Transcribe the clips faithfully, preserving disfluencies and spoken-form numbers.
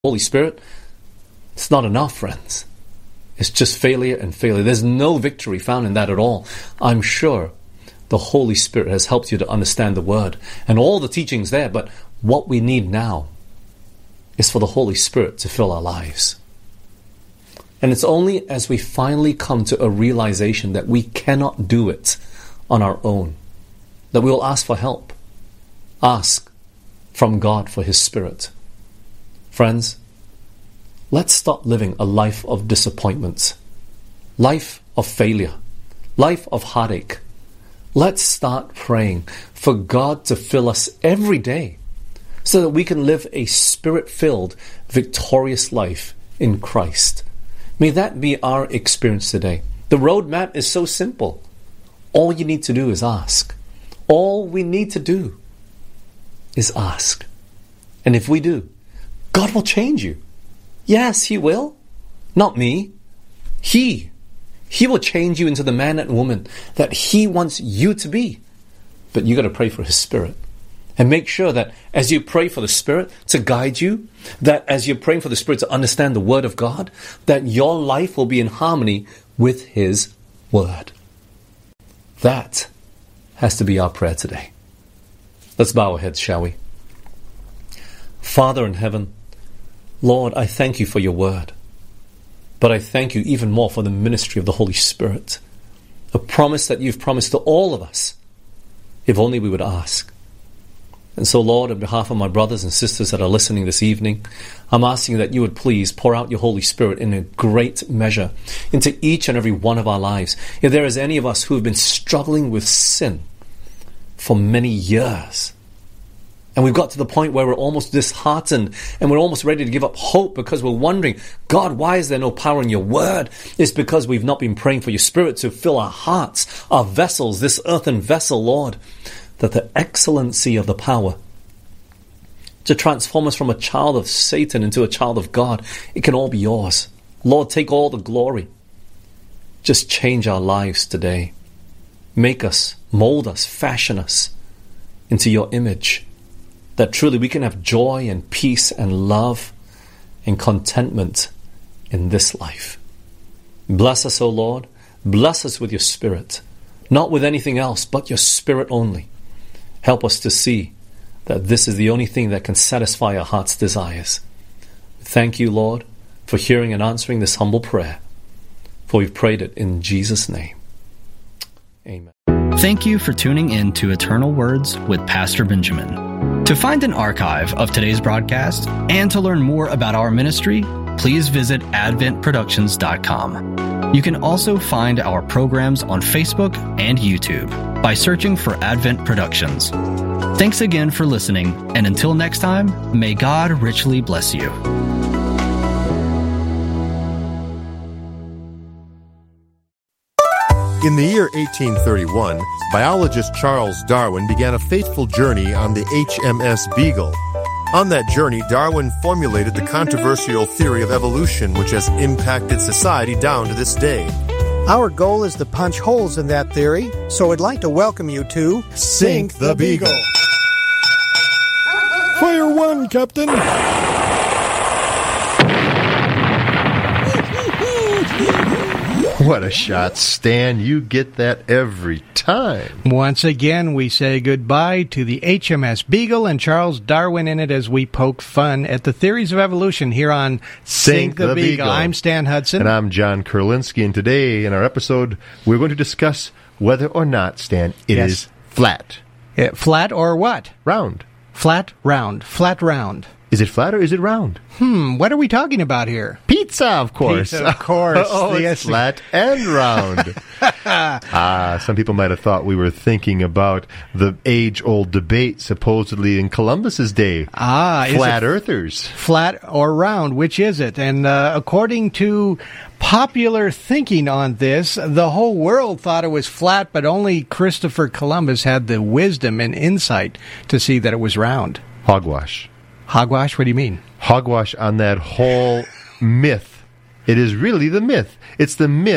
Holy Spirit, it's not enough, friends. It's just failure and failure. There's no victory found in that at all. I'm sure the Holy Spirit has helped you to understand the Word and all the teachings there, but what we need now is for the Holy Spirit to fill our lives. And it's only as we finally come to a realization that we cannot do it on our own that we will ask for help. Ask from God for His Spirit. Friends, let's stop living a life of disappointments, life of failure, life of heartache. Let's start praying for God to fill us every day so that we can live a Spirit-filled, victorious life in Christ. May that be our experience today. The roadmap is so simple. All you need to do is ask. All we need to do is ask. And if we do, God will change you. Yes, He will. Not me. He. He will change you into the man and woman that He wants you to be. But you got to pray for His Spirit. And make sure that as you pray for the Spirit to guide you, that as you're praying for the Spirit to understand the Word of God, that your life will be in harmony with His Word. That has to be our prayer today. Let's bow our heads, shall we? Father in heaven, Lord, I thank You for Your Word. But I thank You even more for the ministry of the Holy Spirit. A promise that You've promised to all of us, if only we would ask. And so, Lord, on behalf of my brothers and sisters that are listening this evening, I'm asking that You would please pour out Your Holy Spirit in a great measure into each and every one of our lives. If there is any of us who have been struggling with sin for many years, and we've got to the point where we're almost disheartened and we're almost ready to give up hope because we're wondering, God, why is there no power in Your Word? It's because we've not been praying for Your Spirit to fill our hearts, our vessels, this earthen vessel, Lord, that the excellency of the power to transform us from a child of Satan into a child of God, it can all be Yours. Lord, take all the glory. Just change our lives today. Make us, mold us, fashion us into Your image, that truly we can have joy and peace and love and contentment in this life. Bless us, O Lord. Bless us with Your Spirit, not with anything else but Your Spirit only. Help us to see that this is the only thing that can satisfy our heart's desires. Thank You, Lord, for hearing and answering this humble prayer, for we've prayed it in Jesus' name. Amen. Thank you for tuning in to Eternal Words with Pastor Benjamin. To find an archive of today's broadcast and to learn more about our ministry, please visit advent productions dot com. You can also find our programs on Facebook and YouTube by searching for Advent Productions. Thanks again for listening, and until next time, may God richly bless you. In the year eighteen thirty-one, biologist Charles Darwin began a fateful journey on the H M S Beagle. On that journey, Darwin formulated the controversial theory of evolution, which has impacted society down to this day. Our goal is to punch holes in that theory, so I'd like to welcome you to Sink the Beagle. Fire one, Captain! What a shot, Stan. You get that every time. Once again, we say goodbye to the H M S Beagle and Charles Darwin in it as we poke fun at the theories of evolution here on Sink, Sink the, the Beagle. Beagle. I'm Stan Hudson. And I'm John Kurlinski. And today in our episode, we're going to discuss whether or not, Stan, it yes. is flat. Uh, flat or what? Round. Flat, round. Flat, round. Is it flat or is it round? Hmm, what are we talking about here? Pizza, of course. Pizza, of course. oh, it's flat and round. Ah, some people might have thought we were thinking about the age-old debate supposedly in Columbus's day. Ah, flat earthers. Flat or round, which is it? And uh, according to popular thinking on this, the whole world thought it was flat, but only Christopher Columbus had the wisdom and insight to see that it was round. Hogwash. Hogwash? What do you mean? Hogwash on that whole myth. It is really the myth. It's the myth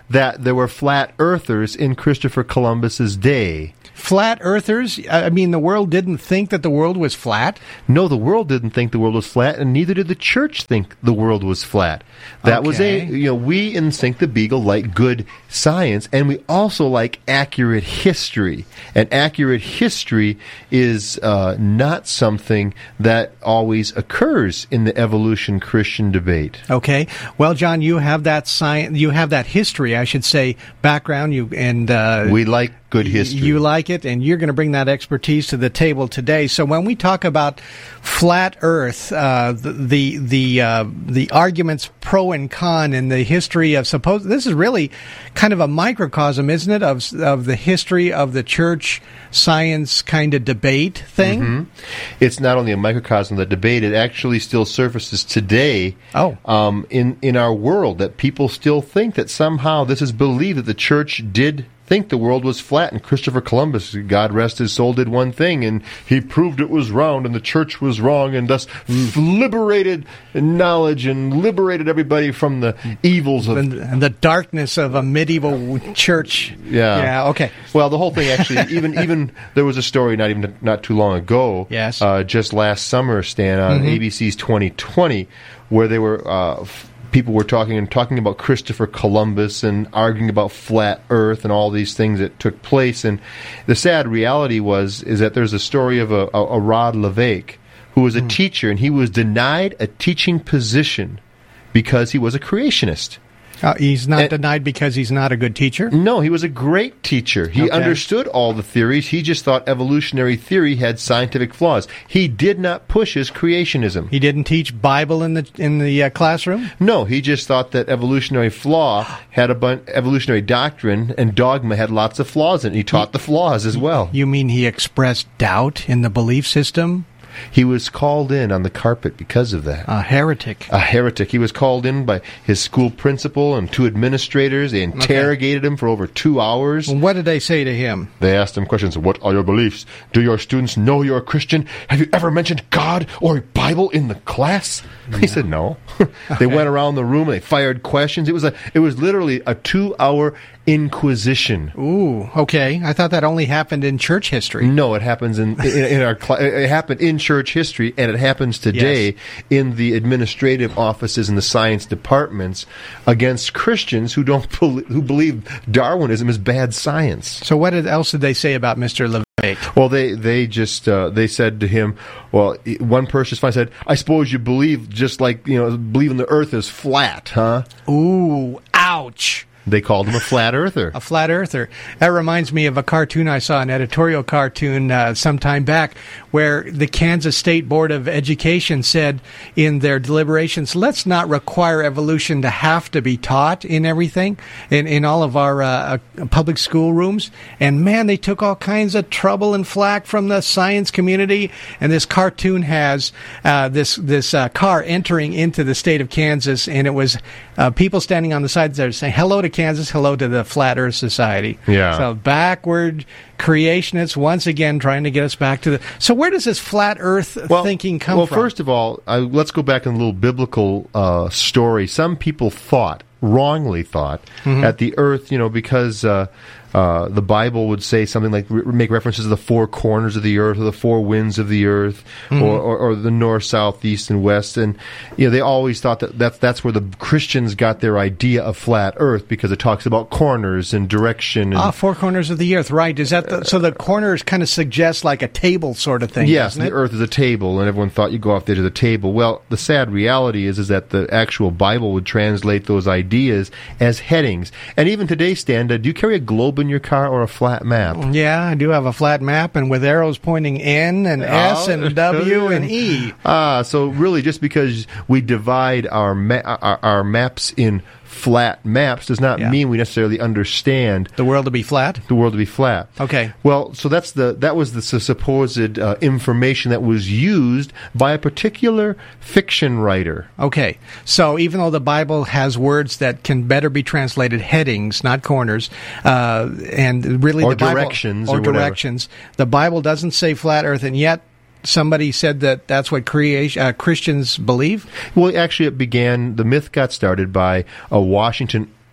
that there were flat earthers in Christopher Columbus's day. Flat earthers? I mean, the world didn't think that the world was flat? No, the world didn't think the world was flat, and neither did the church think the world was flat. That Okay. was a, you know, we in Sink the Beagle like good science, and we also like accurate history. And accurate history is uh, not something that always occurs in the evolution Christian debate. Okay. Well, John, you have that science, you have that history, I should say, background, you, and, uh, We like good history. You like it, and you're going to bring that expertise to the table today. So when we talk about flat Earth, uh, the the the, uh, the arguments pro and con in the history of suppose this is really kind of a microcosm, isn't it, of of the history of the church science kind of debate thing? Mm-hmm. It's not only a microcosm of the debate; it actually still surfaces today. Oh. um, in in our world, that people still think that somehow this is believed that the church did think the world was flat, and Christopher Columbus, God rest his soul, did one thing, and he proved it was round, and the church was wrong, and thus mm. liberated knowledge and liberated everybody from the evils of And, and the darkness of a medieval church. Yeah. Yeah. Okay. Well, the whole thing actually, even even there was a story not even not too long ago. Yes. Uh, just last summer, Stan, on Mm-hmm. A B C's twenty twenty, where they were. Uh, f- People were talking and talking about Christopher Columbus and arguing about flat Earth and all these things that took place. And the sad reality was is that there's a story of a, a, a Rod Levake, who was a Mm. teacher, and he was denied a teaching position because he was a creationist. Uh, he's not And- denied because he's not a good teacher. No, he was a great teacher. He Okay. understood all the theories. He just thought evolutionary theory had scientific flaws. He did not push his creationism. He didn't teach Bible in the in the uh, classroom. No, he just thought that evolutionary flaw had a bun- evolutionary doctrine and dogma had lots of flaws in it. He taught the flaws as well. You mean he expressed doubt in the belief system? He was called in on the carpet because of that. A heretic. A heretic. He was called in by his school principal and two administrators. They interrogated him for over two hours. What did they say to him? They asked him questions. What are your beliefs? Do your students know you're a Christian? Have you ever mentioned God or Bible in the class? He said no. They went around the room and they fired questions. It was a. It was literally a two-hour inquisition. Ooh, okay. I thought that only happened in church history. No, it happens in in, in our. Cl- it happened in church history, and it happens today Yes. in the administrative offices and the science departments against Christians who don't bel who believe Darwinism is bad science. So what did, else did they say about Mister LeVake? Well, they they just uh, they said to him, well, i- one person just said, "I suppose you believe just like you know believing the Earth is flat, huh?" Ooh, ouch. They called him a flat earther. A flat earther. That reminds me of a cartoon I saw, an editorial cartoon uh, some time back, where the Kansas State Board of Education said in their deliberations, let's not require evolution to have to be taught in everything, in, in all of our uh, uh, public school rooms. And man, they took all kinds of trouble and flack from the science community. And this cartoon has uh, this this uh, car entering into the state of Kansas, and it was uh, people standing on the sides there saying, hello to Kansas, hello to the Flat Earth Society. Yeah. So backward creationists once again trying to get us back to the. So where does this flat Earth thinking come well, from? Well, first of all, uh, let's go back in a little biblical uh, story. Some people thought, wrongly thought, Mm-hmm. that the Earth, you know, because uh, uh, the Bible would say something like re- make references to the four corners of the Earth, or the four winds of the Earth, Mm-hmm. or, or, or the north, south, east, and west, and you know they always thought that that's that's where the Christians got their idea of flat Earth, because it talks about corners and direction. And, Ah, four corners of the earth, right? Is that the, so? The corners kind of suggest like a table sort of thing. Yes, doesn't the it? Earth is a table, and everyone thought you go off the edge of the table. Well, the sad reality is, is that the actual Bible would translate those ideas as headings. And even today, Stan, uh, do you carry a globe in your car or a flat map? Yeah, I do have a flat map, and with arrows pointing N and S Oh, and W and E. Ah, so really, just because we divide our ma- our, our maps in flat maps does not Yeah. mean we necessarily understand The world to be flat. the world to be flat. Okay. Well, so that's the that was the su- supposed uh, information that was used by a particular fiction writer. Okay, so even though the Bible has words that can better be translated headings, not corners, uh, and really Or the Bible, directions or or whatever. directions, the Bible doesn't say flat Earth, and yet somebody said that that's what creation, uh, Christians believe. Well, actually, it began. The myth got started by a Washington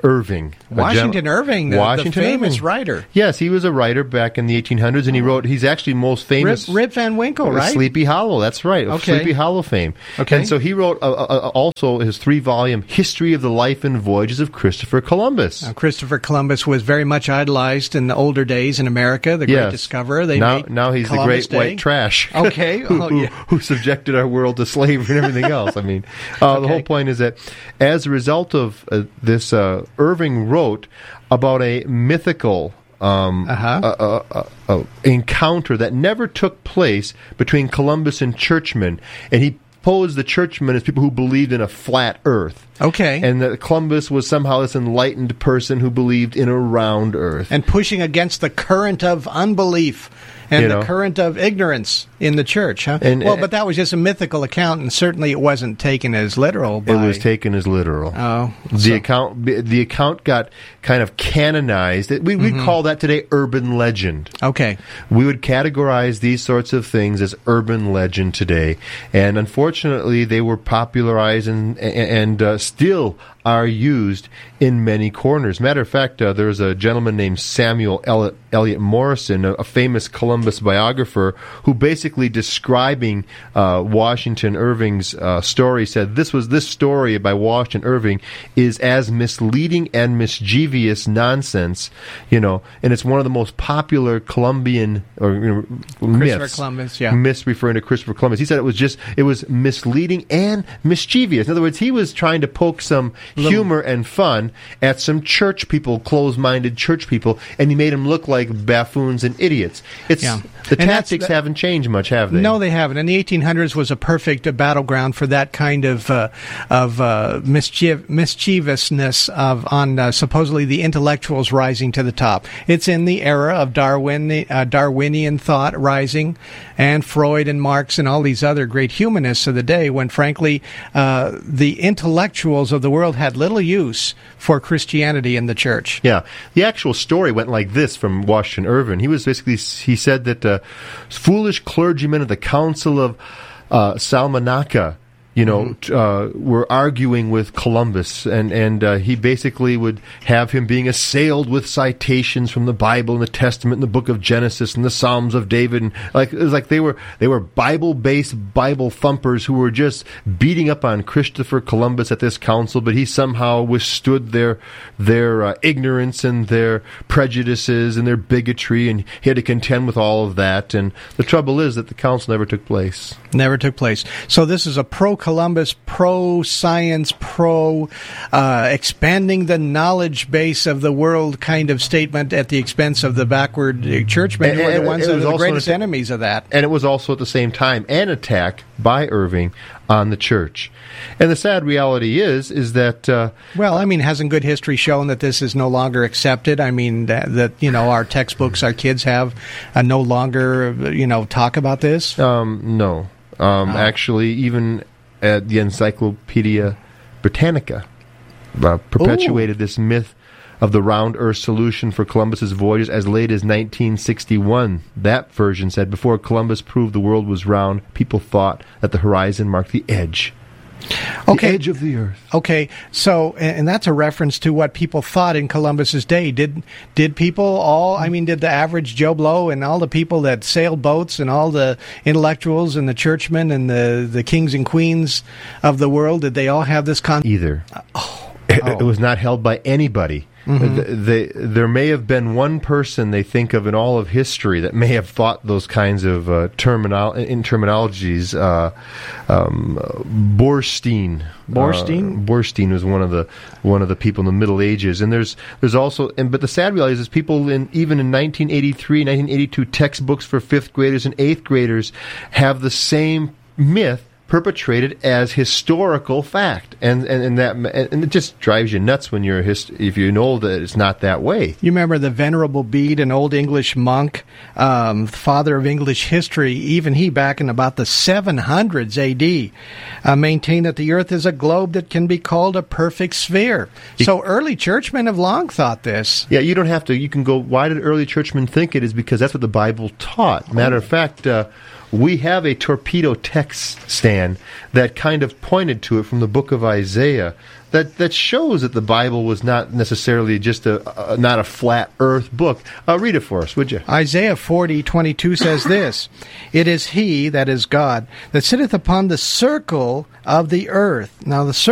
Irving. Washington gen- Irving, the, Washington the famous Irving. writer. Yes, he was a writer back in the eighteen hundreds, and he wrote, he's actually most famous... Rip, Rip Van Winkle, right? Sleepy Hollow, that's right. Of Okay. Sleepy Hollow fame. Okay. And so he wrote uh, uh, also his three-volume History of the Life and Voyages of Christopher Columbus. Now, Christopher Columbus was very much idolized in the older days in America, the great Yes. discoverer. They now, made now he's Columbus the great Day. white trash. Okay. who, Oh, who- yeah. who subjected our world to slavery and everything else. I mean, uh, the Okay. whole point is that as a result of uh, this, uh, Irving wrote about a mythical um, Uh-huh. uh, uh, uh, uh, encounter that never took place between Columbus and churchmen, and he posed the churchmen as people who believed in a flat earth. Okay. And that Columbus was somehow this enlightened person who believed in a round earth. and pushing against the current of unbelief and You the know. current of ignorance in the church. Huh? And- well, but that was just a mythical account, and certainly it wasn't taken as literal. By, It was taken as literal. Oh, the so- account the account got kind of canonized. We we'd Mm-hmm. call that today urban legend. Okay. We would categorize these sorts of things as urban legend today, and unfortunately, they were popularized and and uh, still are used in many corners. Matter of fact, uh, there's a gentleman named Samuel Eliot, Eliot Morrison, a, a famous Columbus biographer, who basically describing uh, Washington Irving's uh, story said this was this story by Washington Irving is as misleading and mischievous nonsense, you know, and it's one of the most popular Columbian or you know, Christopher myths. Columbus, yeah. Myths referring to Christopher Columbus. He said it was just it was misleading and mischievous. In other words, he was trying to poke some humor and fun at some church people, closed-minded church people, and he made them look like buffoons and idiots. It's Yeah. the And that's- tactics that- haven't changed much, have they? No, they haven't. And the eighteen hundreds was a perfect uh, battleground for that kind of uh, of uh, mischief- mischievousness of on uh, supposedly the intellectuals rising to the top. It's in the era of Darwin, uh, Darwinian thought rising, and Freud and Marx and all these other great humanists of the day. When frankly, uh, the intellectuals of the world had little use for Christianity in the church. Yeah, the actual story went like this from Washington Irving. He was basically he said that uh, foolish clergymen of the Council of uh, Salamanca, you know, Mm-hmm. t- uh, were arguing with Columbus, and and uh, he basically would have him being assailed with citations from the Bible and the Testament and the Book of Genesis and the Psalms of David, and like it was like they were they were Bible-based Bible thumpers who were just beating up on Christopher Columbus at this council, but he somehow withstood their their uh, ignorance and their prejudices and their bigotry, and he had to contend with all of that. And the trouble is that the council never took place. Never took place. So this is a pro-Columbus, pro-science, pro uh, expanding the knowledge base of the world kind of statement at the expense of the backward uh, churchmen, And- who are the and ones it that are was the also greatest an- enemies of that. And it was also at the same time an attack by Irving on the church. And the sad reality is, is that uh, Well, I mean, hasn't good history shown that this is no longer accepted? I mean, that, that you know, our textbooks, our kids have uh, no longer, uh, you know, talk about this? um, no, um, actually, even at the Encyclopedia Britannica uh, perpetuated this myth of the round Earth solution for Columbus's voyages as late as nineteen sixty-one. That version said, before Columbus proved the world was round, people thought that the horizon marked the edge. Okay. The edge of the earth. Okay, so and and that's a reference to what people thought in Columbus's day. Did did people all? I mean, did the average Joe Blow and all the people that sailed boats and all the intellectuals and the churchmen and the the kings and queens of the world, did they all have this concept? Either. It, it was not held by anybody. Mm-hmm. Th- They, there may have been one person they think of in all of history that may have thought those kinds of uh, terminal in terminologies. Uh, um, Borstein. Borstein? Uh, Borstein was one of the one of the people in the Middle Ages, and there's there's also and but the sad reality is, is people in even in nineteen eighty-three, nineteen eighty-two textbooks for fifth graders and eighth graders have the same myth perpetrated as historical fact, and and, and that and it just drives you nuts when you're a hist- if you know that it's not that way. You remember the Venerable Bede, an old English monk, um, father of English history, even he back in about the seven hundreds A D, uh, maintained that the earth is a globe that can be called a perfect sphere. So early churchmen have long thought this. Yeah, you don't have to. You can go. Why did early churchmen think it? Is because that's what the Bible taught. Matter of fact, uh, we have a torpedo text, Stan, that kind of pointed to it from the book of Isaiah, that, that shows that the Bible was not necessarily just a, a not a flat earth book. Uh, read it for us, would you? Isaiah forty twenty-two says this, "It is he," that is God, "that sitteth upon the circle of the earth." Now the